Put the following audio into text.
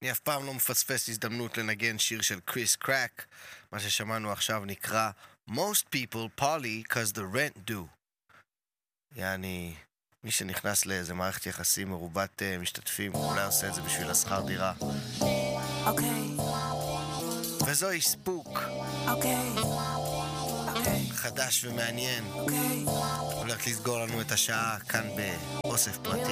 אני אף פעם לא מפספס הזדמנות לנגן שיר של קריס קרק. מה ששמענו עכשיו נקרא Most people poly cause the rent do. יעני, מי שנכנס לאיזה מערכת יחסים מרובת משתתפים, אולי עושה את זה בשביל השכר דירה. אוקיי. וזוהי ספוק. אוקיי. חדש ומעניין. אוקיי. הולך לסגור לנו את השעה כאן באוסף פרטי.